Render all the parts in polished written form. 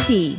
City.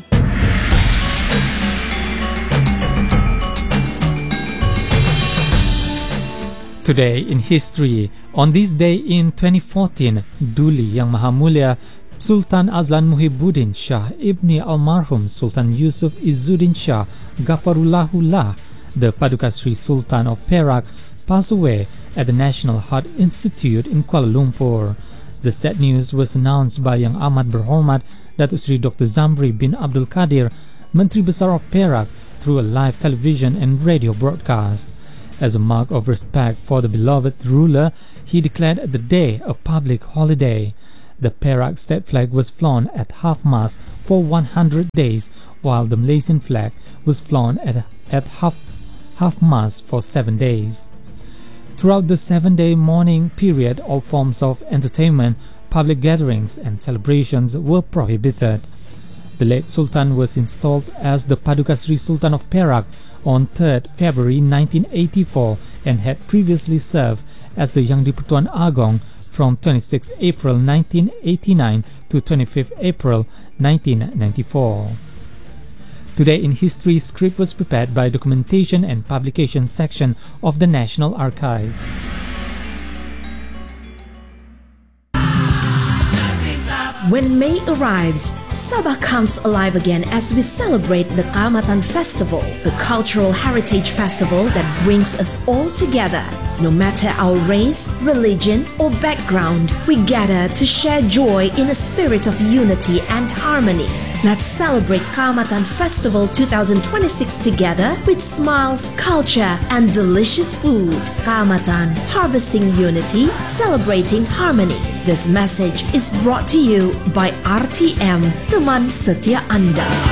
Today in history, on this day in 2014, Duli Yang Maha Mulia Sultan Azlan Muhibbuddin Shah Ibni Almarhum Sultan Yusuf Izzuddin Shah Ghafarullahullah, the Paduka Sri Sultan of Perak, passed away at the National Heart Institute in Kuala Lumpur. The sad news was announced by Yang Amat Berhormat Datuk Seri Dr. Zamri bin Abdul Qadir, Menteri Besar of Perak, through a live television and radio broadcast. As a mark of respect for the beloved ruler, he declared the day a public holiday. The Perak state flag was flown at half-mast for 100 days, while the Malaysian flag was flown at half-mast for 7 days. Throughout the 7-day mourning period, all forms of entertainment, public gatherings and celebrations were prohibited. The late Sultan was installed as the Paduka Sri Sultan of Perak on 3rd February 1984 and had previously served as the Yang di-Pertuan Agong from 26 April 1989 to 25 April 1994. Today in History script was prepared by Documentation and Publication section of the National Archives. When May arrives, Sabah comes alive again as we celebrate the Kaamatan Festival, the cultural heritage festival that brings us all together. No matter our race, religion, or background, we gather to share joy in a spirit of unity and harmony. Let's celebrate Kaamatan Festival 2026 together with smiles, culture, and delicious food. Kaamatan, harvesting unity, celebrating harmony. This message is brought to you by RTM, teman setia Anda.